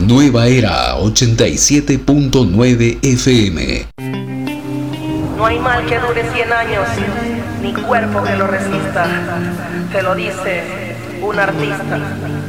Nueva Era 87.9 FM. No hay mal que dure 100 años, ni cuerpo que lo resista. Te lo dice un artista.